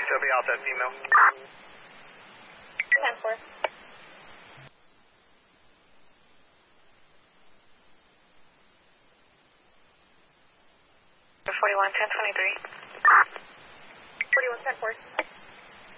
Still be out that female. 10-4. 41, 1023. 41, 10-4.